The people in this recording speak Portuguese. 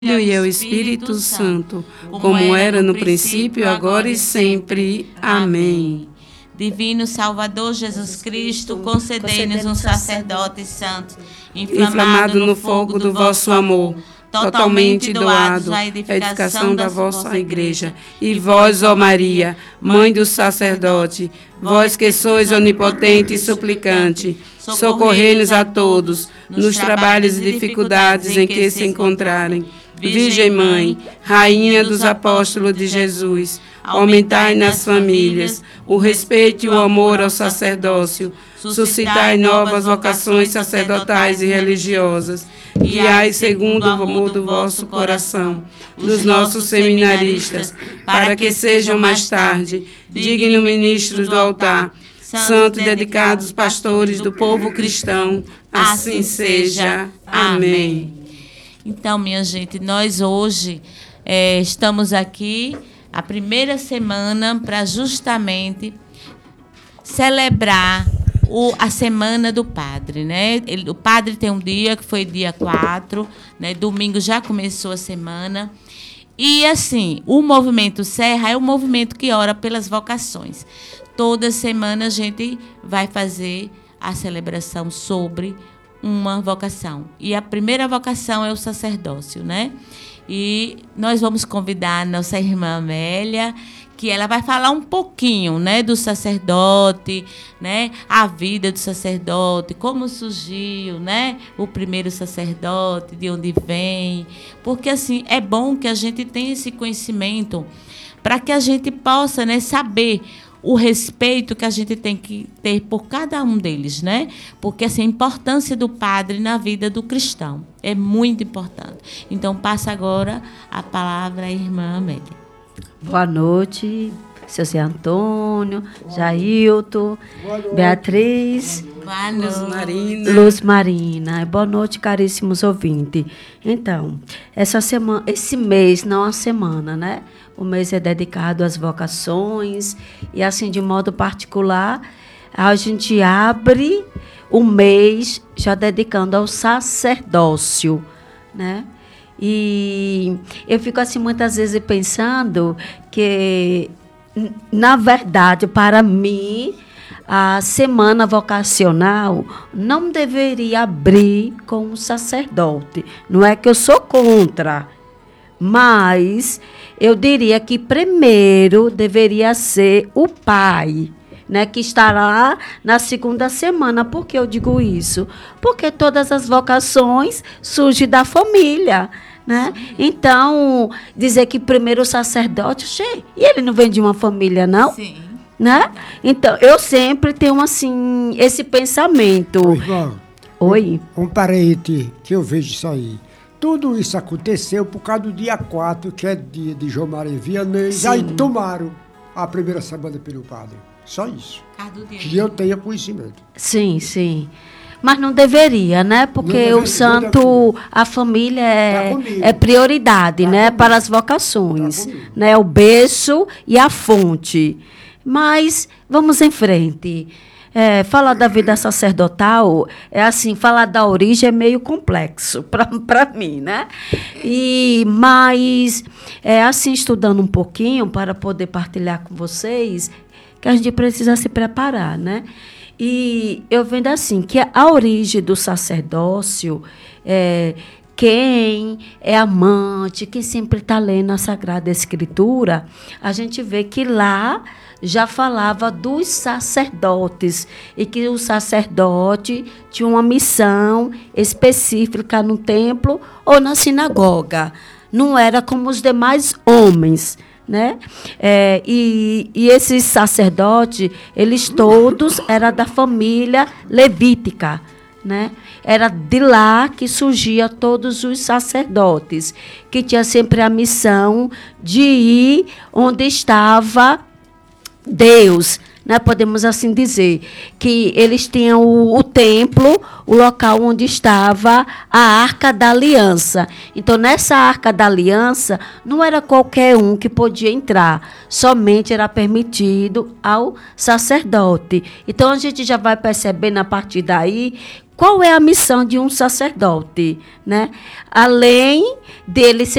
Filho e ao Espírito Santo, como era no princípio, agora e sempre. Amém. Divino Salvador Jesus Cristo, concedei-nos um sacerdote santo, Inflamado no fogo do vosso amor, totalmente doado à edificação da vossa Igreja. E vós, ó Maria, Mãe do sacerdote, vós que sois onipotente e suplicante, socorrei-nos a todos nos trabalhos e dificuldades em que se encontrarem. Virgem Mãe, Rainha dos Apóstolos de Jesus, aumentai nas famílias o respeito e o amor ao sacerdócio, suscitai novas vocações sacerdotais e religiosas, guiai segundo o amor do vosso coração dos nossos seminaristas, para que sejam mais tarde dignos ministros do altar, santos e dedicados pastores do povo cristão, assim seja. Amém. Então, minha gente, nós hoje estamos aqui, a primeira semana, para justamente celebrar a Semana do Padre, né? O Padre tem um dia, que foi dia 4, né? Domingo já começou a semana. E, assim, o Movimento Serra é um movimento que ora pelas vocações. Toda semana a gente vai fazer a celebração sobre uma vocação. E a primeira vocação é o sacerdócio, né? E nós vamos convidar a nossa irmã Amélia, que ela vai falar um pouquinho, né, do sacerdote, né, a vida do sacerdote, como surgiu, né, o primeiro sacerdote, de onde vem. Porque, assim, é bom que a gente tenha esse conhecimento para que a gente possa, né, saber o respeito que a gente tem que ter por cada um deles, né? Porque assim, a importância do padre na vida do cristão é muito importante. Então, passa agora a palavra à irmã Amélia. Boa noite, seu Zé Antônio, Jailton, Beatriz, Luz Marina. Boa noite, caríssimos ouvintes. Então, esse mês, não a semana, né? O mês é dedicado às vocações e, assim, de modo particular, a gente abre o mês já dedicando ao sacerdócio, né? E eu fico, assim, muitas vezes pensando que, na verdade, para mim, a semana vocacional não deveria abrir com o sacerdote. Não é que eu sou contra, mas eu diria que primeiro deveria ser o pai, né, que estará na segunda semana. Por que eu digo isso? Porque todas as vocações surgem da família, né? Então, dizer que primeiro o sacerdote, e ele não vem de uma família, não? Sim. Né? Então, eu sempre tenho, assim, esse pensamento. Irmã, Oi? Um parente que eu vejo isso aí. Tudo isso aconteceu por causa do dia 4, que é dia de João Maria Vianney. Sim. Aí tomaram a primeira semana pelo padre. Só isso. Que eu tenha conhecimento. Sim, sim. Mas não deveria, né? Porque Deveria, o santo, a família é prioridade, né? Comigo. Para as vocações. Tá comigo. Né? O berço e a fonte. Mas vamos em frente. Falar da vida sacerdotal, assim, falar da origem é meio complexo para mim, né? Mas, assim, estudando um pouquinho para poder partilhar com vocês, que a gente precisa se preparar, né? E eu vendo assim, que a origem do sacerdócio, quem é amante, quem sempre está lendo a Sagrada Escritura, a gente vê que lá já falava dos sacerdotes, e que o sacerdote tinha uma missão específica no templo ou na sinagoga. Não era como os demais homens, né? E esses sacerdotes, eles todos eram da família levítica, né? Era de lá que surgia todos os sacerdotes, que tinha sempre a missão de ir onde estava Deus, né? Podemos assim dizer, que eles tinham o templo, o local onde estava a Arca da Aliança. Então, nessa Arca da Aliança, não era qualquer um que podia entrar, somente era permitido ao sacerdote. Então, a gente já vai percebendo a partir daí qual é a missão de um sacerdote, né? Além dele ser